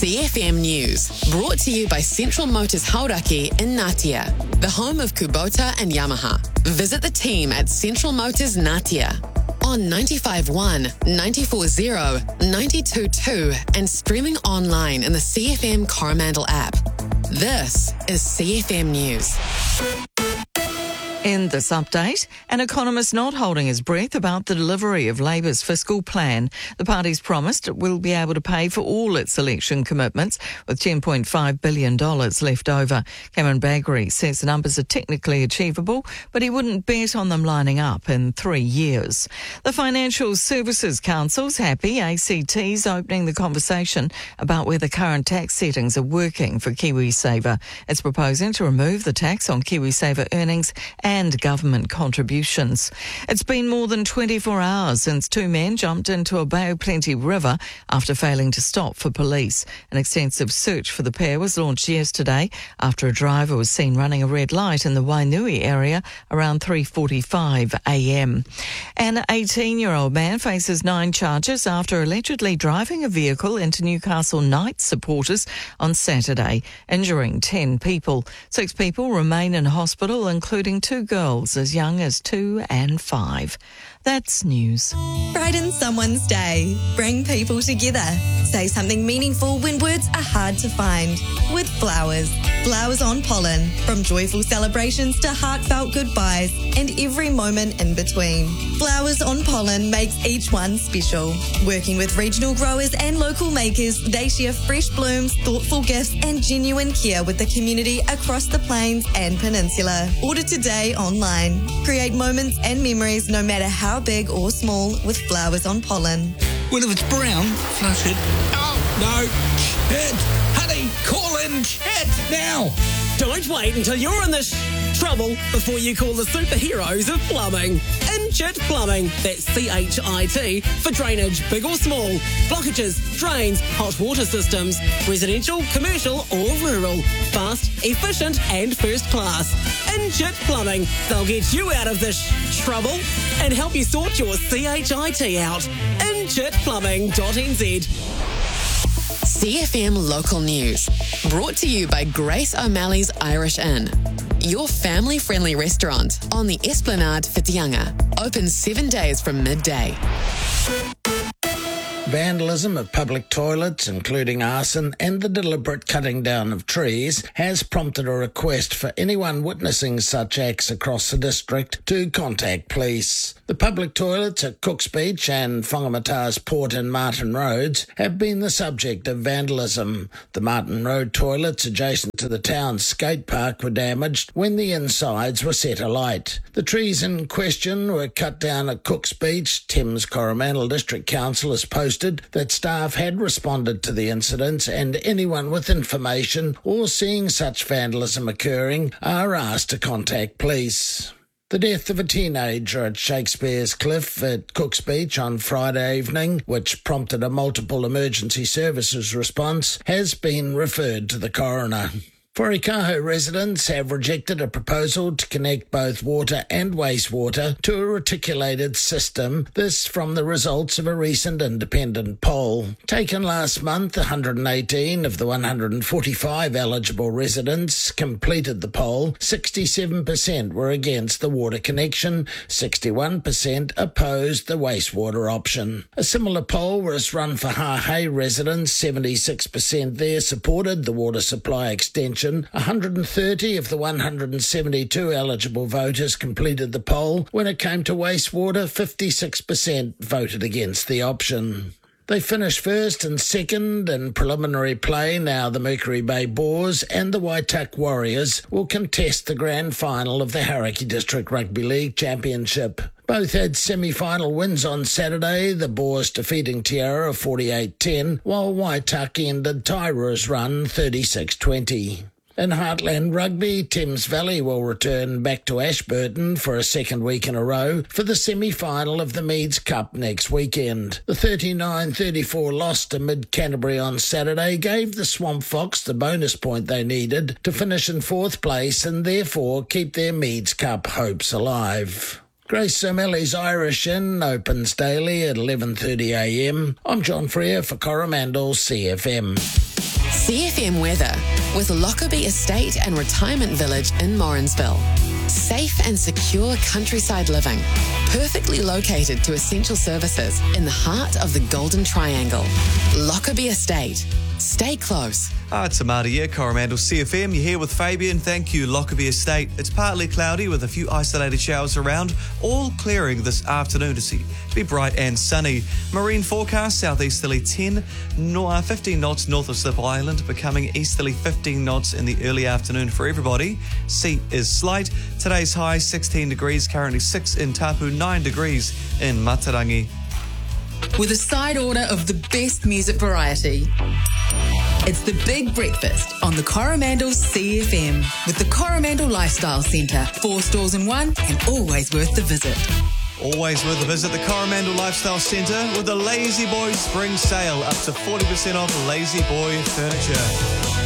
CFM News, brought to you by Central Motors Hauraki in Ngatea, the home of Kubota and Yamaha. Visit the team at Central Motors Ngatea on 95.1, 94.0, 92.2 and streaming online in the CFM Coromandel app. This is CFM News. In this update, an economist not holding his breath about the delivery of Labour's fiscal plan. The party's promised it will be able to pay for all its election commitments, with $10.5 billion left over. Cameron Baggery says the numbers are technically achievable, but he wouldn't bet on them lining up in 3 years. The Financial Services Council's happy ACT's opening the conversation about whether current tax settings are working for KiwiSaver. It's proposing to remove the tax on KiwiSaver earnings and government contributions. It's been more than 24 hours since two men jumped into a Bay of Plenty river after failing to stop for police. An extensive search for the pair was launched yesterday after a driver was seen running a red light in the Wainui area around 3:45 a.m. An 18-year-old man faces 9 charges after allegedly driving a vehicle into Newcastle Knights supporters on Saturday, injuring 10 people. 6 people remain in hospital, including 2 girls as young as 2 and 5. That's news. Brighten someone's day. Bring people together. Say something meaningful when words are hard to find. With flowers. Flowers on pollen. From joyful celebrations to heartfelt goodbyes and every moment in between. Flowers on pollen makes each one special. Working with regional growers and local makers, they share fresh blooms, thoughtful gifts and genuine care with the community across the plains and peninsula. Order today online. Create moments and memories no matter how big or small with Flowers on Pollen. Well, if it's brown, flush it. Oh, no. Chit. Honey, call in Chit now. Don't wait until you're in this trouble before you call the superheroes of plumbing. Chit Plumbing, that's CHIT, for drainage, big or small, blockages, drains, hot water systems, residential, commercial or rural. Fast, efficient and first class. Chit Plumbing, they'll get you out of this trouble and help you sort your CHIT out. Chitplumbing.nz. CFM Local News, brought to you by Grace O'Malley's Irish Inn, your family-friendly restaurant on the Esplanade Whitianga, open 7 days from midday. Vandalism of public toilets, including arson and the deliberate cutting down of trees, has prompted a request for anyone witnessing such acts across the district to contact police. The public toilets at Cooks Beach and Whangamata's Port and Martin Roads have been the subject of vandalism. The Martin Road toilets adjacent to the town's skate park were damaged when the insides were set alight. The trees in question were cut down at Cooks Beach. Thames Coromandel District Council has posted that staff had responded to the incidents, and anyone with information or seeing such vandalism occurring are asked to contact police. The death of a teenager at Shakespeare's Cliff at Cooks Beach on Friday evening, which prompted a multiple emergency services response, has been referred to the coroner. Whaikaho residents have rejected a proposal to connect both water and wastewater to a reticulated system, this from the results of a recent independent poll. Taken last month, 118 of the 145 eligible residents completed the poll. 67% were against the water connection, 61% opposed the wastewater option. A similar poll was run for Hahei residents. 76% there supported the water supply extension. 130 of the 172 eligible voters completed the poll. When it came to wastewater, 56% voted against the option. They finished first and second in preliminary play. Now the Mercury Bay Boars and the Waituck Warriors will contest the grand final of the Hauraki District Rugby League Championship. Both had semi-final wins on Saturday, the Boars defeating Tiara 48-10, while Waituck ended Taira's run 36-20. In Heartland Rugby, Thames Valley will return back to Ashburton for a second week in a row for the semi-final of the Meads Cup next weekend. The 39-34 loss to Mid-Canterbury on Saturday gave the Swamp Fox the bonus point they needed to finish in 4th place and therefore keep their Meads Cup hopes alive. Grace O'Malley's Irish Inn opens daily at 11:30 a.m. I'm John Freer for Coromandel CFM. CFM weather with Lockerbie Estate and Retirement Village in Morrinsville. Safe and secure countryside living, perfectly located to essential services in the heart of the Golden Triangle. Lockerbie Estate. Stay close. It's Amada here, Coromandel CFM. You're here with Fabian. Thank you, Lockerbie Estate. It's partly cloudy with a few isolated showers around, all clearing this afternoon to be bright and sunny. Marine forecast, southeasterly 15 knots north of Slip Island, becoming easterly 15 knots in the early afternoon for everybody. Sea is slight. Today's high 16 degrees, currently 6 in Tapu, 9 degrees in Matarangi. With a side order of the best music variety. It's the Big Breakfast on the Coromandel CFM with the Coromandel Lifestyle Centre. 4 stores in one and always worth the visit. Always worth a visit, the Coromandel Lifestyle Centre with the Lazy Boy Spring Sale. Up to 40% off Lazy Boy furniture.